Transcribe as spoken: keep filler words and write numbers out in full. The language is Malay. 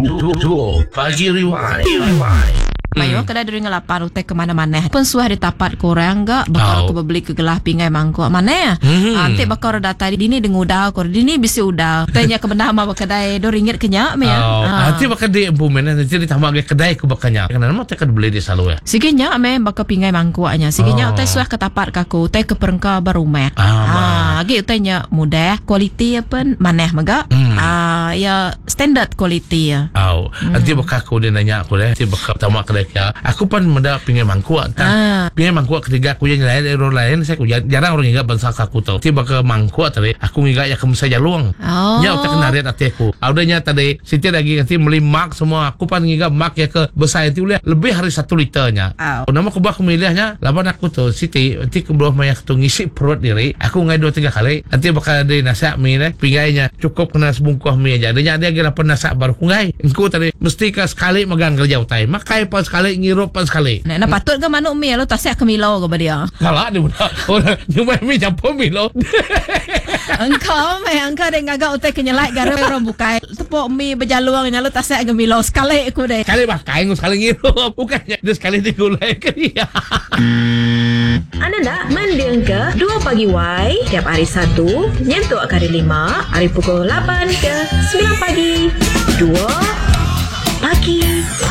Duo Pagi Rewind. Rewind. Mayo kada duri ngelapan utek ke mana-mana. Pun suah di tapat korang gak bakal Oh. aku beli ke gelah pingai mangkuk mana ya? Hmm. Ante bakal data dini dengan udal kor dini bisi udal. Tanya ke benda ma kedai do ringgit kenyak me ya. Oh, nanti bakal di bumen nanti ditambah ke kedai ku bakanya. Karena mau tekan beli di selalu ya. Siginya me bakal pingai mangkuknya. Siginya Oh. utai suah ke tapat kaku, utai ke perengka barumeh. Ah, Ah, lagi utainya mudah, kualiti apa maneh maga. Hmm. Ah, ya standard kualiti ya. Oh, nanti bakal aku dia nanya aku deh. Nanti bakal tamak kedai ya. Aku pun menda pingai mangkuk. Kan? Ah. Pingai mangkuk ketiga aku yang lain orang lain saya aku jar- jarang orang ingat bangsa aku tahu. Nanti bakal mangkuk tadi aku ingat ya kamu saja luang. Oh. Ya utak kenarian hati aku. Audanya tadi Siti lagi nanti beli mak semua. Aku pan ingat mak ya ke besar itu lebih hari satu liternya. Oh. Nama aku bakal milihnya. Lawan aku tuh Siti nanti ke bawah maya tu ngisi perut diri. Aku ngai dua tiga kali. Nanti bakal ada nasihat mie nih. Pingainya cukup kena sebungkus mie aja. Adanya dia kira penasihat baru ngai. Aku tadi mesti ke sekali megang kerja utai. Makai pas sekali ngirup pas sekali. Nah, nah patut ke manuk mi lo tasyak ke milo ke dia. Kalah dia budak. Orang cuma mie campur mie lo. Engkau me engkau dek ngagak utai kenyelai gara orang bukai. Tepuk mi berjaluang nyalo tasyak ke milo sekali aku dek. Sekali makai sekali ngirup. Bukannya dia sekali digulai ke dia. Anda nak mendengar ke Dua Pagi Y tiap hari Sabtu nyentuh kali lima hari pukul lapan ke sembilan pagi. Dua Pagi